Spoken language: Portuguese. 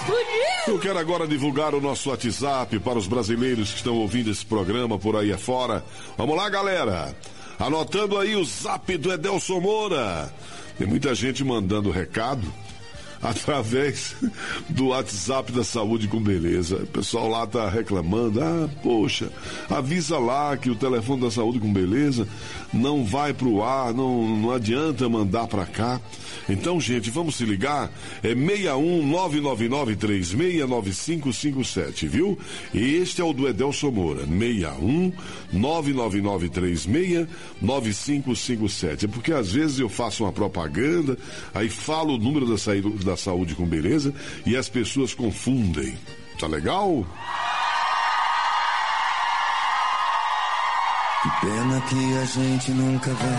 Eu quero agora divulgar o nosso WhatsApp para os brasileiros que estão ouvindo esse programa por aí afora. Vamos lá, galera. Anotando aí o zap do Edelson Moura. Tem muita gente mandando recado através do WhatsApp da Saúde com Beleza. O pessoal lá tá reclamando. Poxa, avisa lá que o telefone da Saúde com Beleza não vai pro ar, não adianta mandar pra cá. Então, gente, vamos se ligar. É 61999369557, viu? E este é o do Edelson Moura. 61999369557. É porque às vezes eu faço uma propaganda, aí falo o número da Saúde com Beleza e as pessoas confundem. Tá legal? Que pena que a gente nunca vai.